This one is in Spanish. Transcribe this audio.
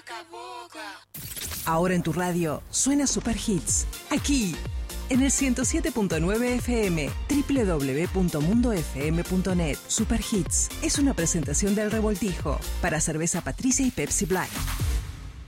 Ahora en tu radio suena Super Hits. Aquí, en el 107.9 FM, www.mundofm.net. Super Hits es una presentación del Revoltijo para cerveza Patricia y Pepsi Black.